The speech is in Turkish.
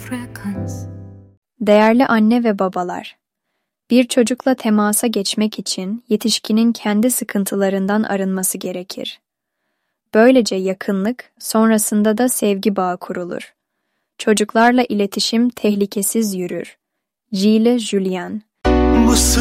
Değerli anne ve babalar, bir çocukla temasa geçmek için yetişkinin kendi sıkıntılarından arınması gerekir. Böylece yakınlık, sonrasında da sevgi bağı kurulur. Çocuklarla iletişim tehlikesiz yürür. Gilles Julien